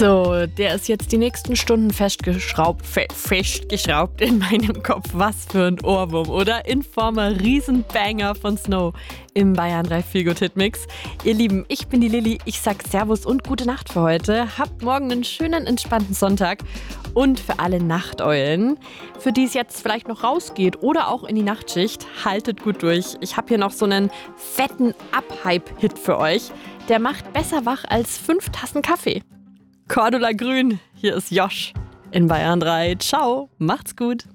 So, der ist jetzt die nächsten Stunden festgeschraubt in meinem Kopf. Was für ein Ohrwurm, oder? In former Riesenbanger von Snow im Bayern 3 Feelgood Hitmix. Ihr Lieben, ich bin die Lilly. Ich sag Servus und gute Nacht für heute. Habt morgen einen schönen, entspannten Sonntag. Und für alle Nachteulen, für die es jetzt vielleicht noch rausgeht oder auch in die Nachtschicht, haltet gut durch. Ich habe hier noch so einen fetten Up-Hype-Hit für euch. Der macht besser wach als 5 Tassen Kaffee. Cordula Grün, hier ist Josh in Bayern 3. Ciao, macht's gut.